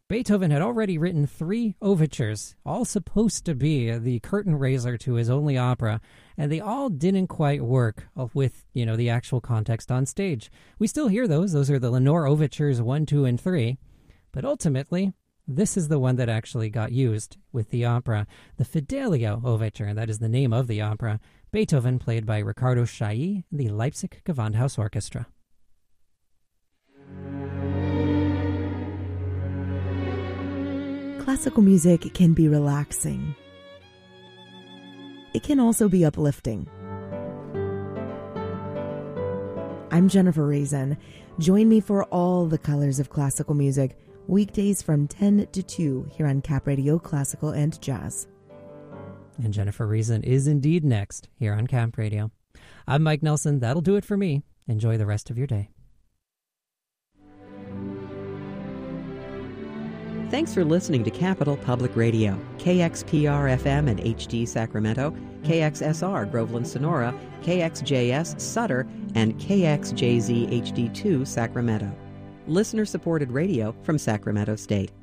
Beethoven had already written 3 overtures, all supposed to be the curtain raiser to his only opera, and they all didn't quite work with, the actual context on stage. We still hear those. Those are the Lenore overtures 1, 2, and 3. But ultimately, this is the one that actually got used with the opera, the Fidelio Overture. That is the name of the opera. Beethoven played by Riccardo Chailly and the Leipzig Gewandhaus Orchestra. Classical music can be relaxing. It can also be uplifting. I'm Jennifer Reason. Join me for all the colors of classical music, weekdays from 10 to 2 here on Cap Radio Classical and Jazz. And Jennifer Reason is indeed next here on Cap Radio. I'm Mike Nelson. That'll do it for me. Enjoy the rest of your day. Thanks for listening to Capital Public Radio, KXPR-FM and HD Sacramento, KXSR Groveland Sonora, KXJS Sutter, and KXJZ HD2 Sacramento. Listener-supported radio from Sacramento State.